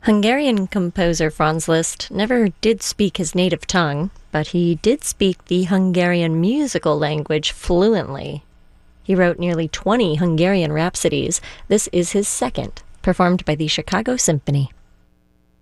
Hungarian composer Franz Liszt never did speak his native tongue, but he did speak the Hungarian musical language fluently. He wrote nearly 20 Hungarian rhapsodies. This is his second, performed by the Chicago Symphony.